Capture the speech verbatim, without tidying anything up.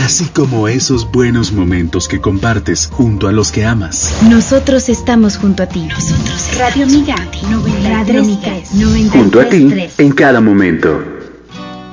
así como esos buenos momentos que compartes junto a los que amas. Nosotros estamos junto a ti. Nosotros Radio Miga, noventa y tres, Radio Miga, junto a ti en cada momento.